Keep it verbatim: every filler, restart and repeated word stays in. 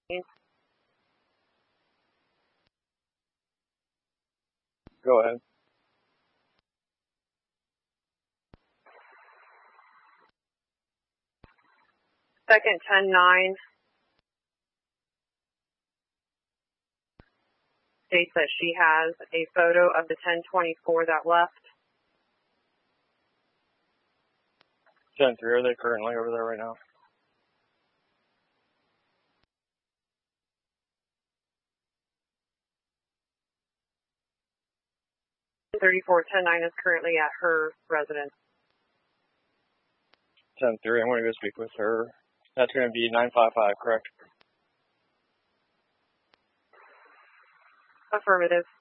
Go ahead. Second ten nine states that she has a photo of the ten twenty-four that left. ten three, are they currently over there right now? thirty-four ten nine is currently at her residence. ten three, I'm going to go speak with her. That's going to be nine five five, correct? Affirmative.